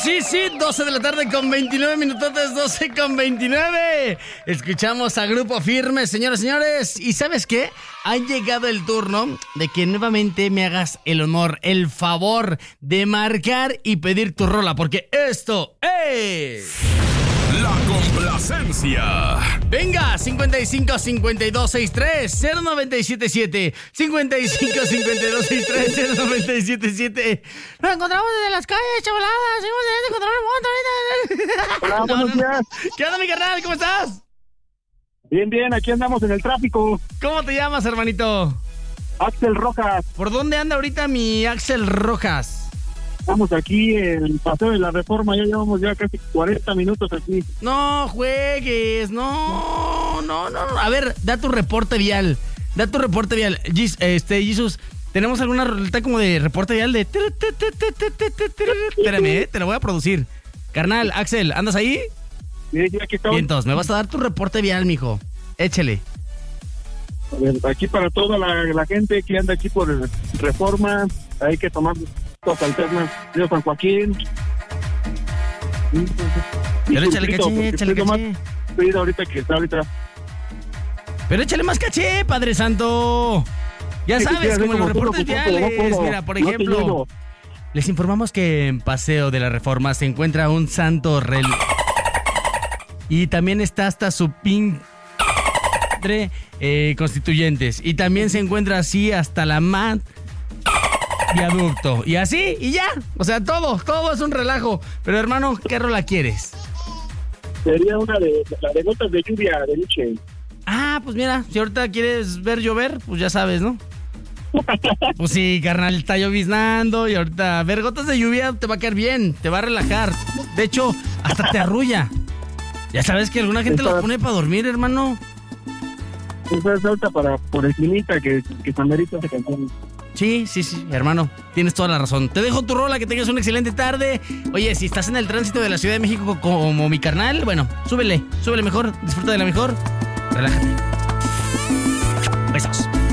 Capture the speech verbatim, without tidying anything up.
sí, sí, doce de la tarde con veintinueve minutotes, doce con veintinueve. Escuchamos a Grupo Firme, señoras y señores. ¿Y sabes qué? Ha llegado el turno de que nuevamente me hagas el honor, el favor de marcar y pedir tu rola, porque esto es... La complacencia. Venga, cincuenta y cinco, cincuenta y dos, sesenta y tres, cero noventa y siete siete. cincuenta y cinco, cincuenta y dos, sesenta y tres, cero noventa y siete siete. Nos encontramos desde las calles, chavaladas. Seguimos teniendo control remoto ahorita. Hola, buenos días. ¿Qué onda, mi carnal? ¿Cómo estás? Bien, bien, aquí andamos en el tráfico. ¿Cómo te llamas, hermanito? Axel Rojas. ¿Por dónde anda ahorita mi Axel Rojas? Estamos aquí en el Paseo de la Reforma, ya llevamos ya casi cuarenta minutos aquí. No juegues, no, no, no, no. A ver, da tu reporte vial, da tu reporte vial. Gis, este, Jesus, ¿tenemos alguna roleta como de reporte vial de... Espérame, eh, te lo voy a producir. Carnal, Axel, ¿andas ahí? Sí, sí, aquí estamos. Bien, entonces, me vas a dar tu reporte vial, mijo. Échele. A ver, aquí para toda la, la gente que anda aquí por Reforma, hay que tomar dos alternas. Río San Joaquín. Pero échale caché, échale caché. Pedido ahorita que está ahorita. Pero échale más caché, Padre Santo. Ya Sí, sabes, sí, como los como tú, reportes como tú, viales. como tú. Mira, por No te ejemplo, llevo. les informamos que en Paseo de la Reforma se encuentra un santo rel... Y también está hasta su pin... Eh, constituyentes. Y también se encuentra así hasta la man... viaducto. Y así, y ya. O sea, todo, todo es un relajo. Pero, hermano, ¿qué rola quieres? Sería una de, la de gotas de lluvia de Nietzsche. Ah, pues mira, si ahorita quieres ver llover, pues ya sabes, ¿no? Pues sí, carnal, está lloviznando y ahorita ver gotas de lluvia te va a caer bien, te va a relajar. De hecho, hasta te arrulla. Ya sabes que alguna gente los pone para dormir, hermano. Esa es ahorita para, por el climita que, que se amerita esa canción. Sí, sí, sí, hermano, tienes toda la razón. Te dejo tu rola, que tengas una excelente tarde. Oye, si estás en el tránsito de la Ciudad de México como mi carnal, bueno, súbele, súbele mejor, disfruta de la mejor. Relájate. Besos.